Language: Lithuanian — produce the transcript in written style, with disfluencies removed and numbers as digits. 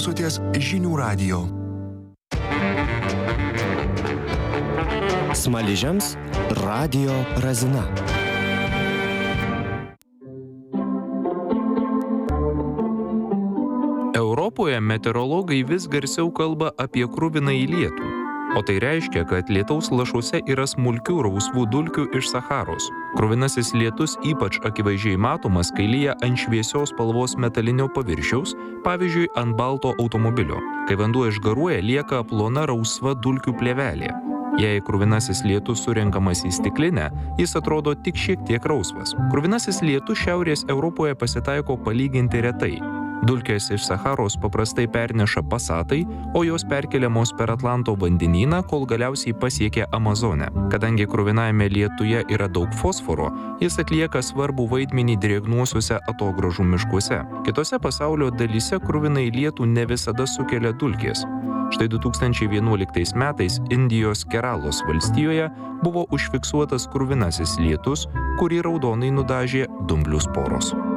klausotės Žinių radijo. Smaližiams radijo Razina. Europoje meteorologai vis garsiau kalba apie kruvinąjį lietų, o tai reiškia, kad lietaus lašuose yra smulkių rausvų dulkių iš Sacharos. Kruvinasis lietus ypač akivaizdžiai matomas, kai lyja ant šviesios spalvos metalinio paviršiaus, pavyzdžiui, ant balto automobilio. Kai vanduo išgaruoja, lieka plona rausva dulkių plėvelė. Jei kruvinasis lietus surenkamas į stiklinę, jis atrodo tik šiek tiek rausvas. Kruvinasis lietus Šiaurės Europoje pasitaiko palyginti retai. Dulkės iš Sacharos paprastai perneša Pasatai, o jos perkeliamos per Atlanto vandenyną, kol galiausiai pasiekia Amazonę. Kadangi kruvinajame lietuje yra daug fosforo, jis atlieka svarbų vaidmenį drėgnuosiuose atogrąžų miškuose. Kitose pasaulio dalyse kruvinąjį lietų ne visada sukelia dulkės. Štai 2011 metais Indijos Keralos valstijoje buvo užfiksuotas kruvinasis lietus, kurį raudonai nudažė dumblių sporos.